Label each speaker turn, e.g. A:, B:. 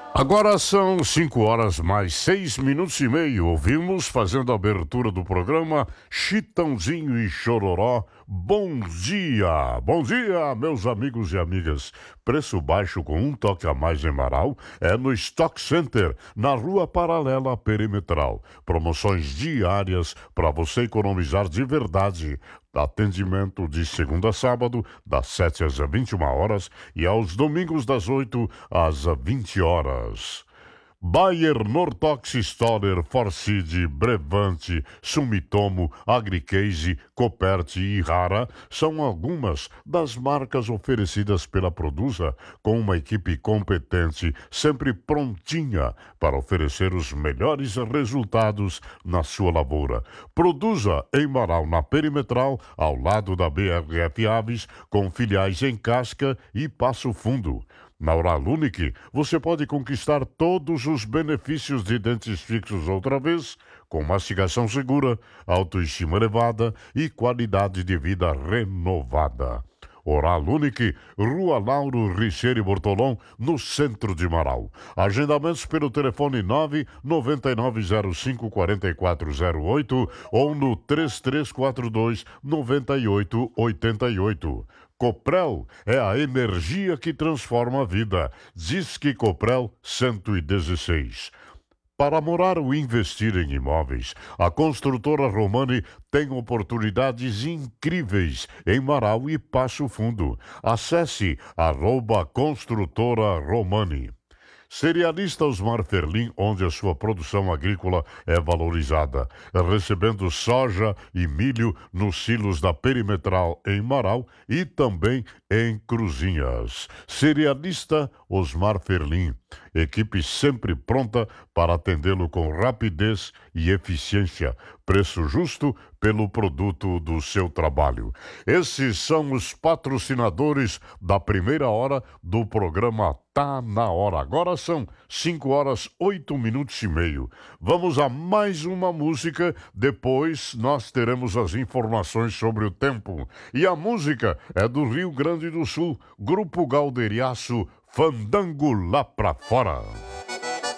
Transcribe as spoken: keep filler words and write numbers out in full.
A: Agora são cinco horas mais seis minutos e meio. Ouvimos, fazendo a abertura do programa, Chitãozinho e Chororó. Bom dia! Bom dia, meus amigos e amigas. Preço baixo com um toque a mais em Marau é no Stock Center, na Rua Paralela Perimetral. Promoções diárias para você economizar de verdade. Atendimento de segunda a sábado, das sete às vinte e uma horas e aos domingos das oito às vinte horas. Bayer, Nortox, Stoller, Forcid, Brevante, Sumitomo, Agricase, Coperte e Rara são algumas das marcas oferecidas pela Produsa, com uma equipe competente, sempre prontinha para oferecer os melhores resultados na sua lavoura. Produsa em Marau, na Perimetral, ao lado da B R F Aves, com filiais em Casca e Passo Fundo. Na Oral Unique, você pode conquistar todos os benefícios de dentes fixos outra vez, com mastigação segura, autoestima elevada e qualidade de vida renovada. Oral Unique, Rua Lauro Richeiro Bortolom, no centro de Marau. Agendamentos pelo telefone nove nove nove zero cinco quatro quatro zero oito ou no três três quatro dois nove oito oito oito. Coprel é a energia que transforma a vida. Disque Coprel cento e dezesseis. Para morar ou investir em imóveis, a construtora Romani tem oportunidades incríveis em Marau e Passo Fundo. Acesse arroba construtora Romani. Cerealista Osmar Ferlin, onde a sua produção agrícola é valorizada, recebendo soja e milho nos silos da Perimetral em Marau e também em Cruzinhas. Cerealista Osmar Ferlin, equipe sempre pronta para atendê-lo com rapidez e eficiência, preço justo pelo produto do seu trabalho. Esses são os patrocinadores da primeira hora do programa Tá na Hora. Agora são cinco horas oito minutos e meio. Vamos a mais uma música, depois nós teremos as informações sobre o tempo. E a música é do Rio Grande do Sul, Grupo Galderiaço, Fandango lá pra fora.